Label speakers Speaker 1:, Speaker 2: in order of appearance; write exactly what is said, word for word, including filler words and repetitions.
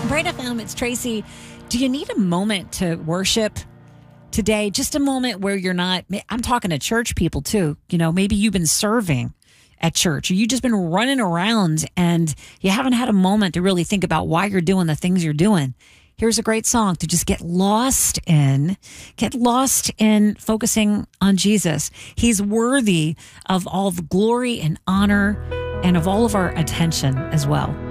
Speaker 1: Bright F M, it's Tracy. Do you need a moment to worship today? Just a moment where you're not, I'm talking to church people too. You know, maybe you've been serving at church or you just been running around and you haven't had a moment to really think about why you're doing the things you're doing. Here's a great song to just get lost in, get lost in focusing on Jesus. He's worthy of all the glory and honor and of all of our attention as well.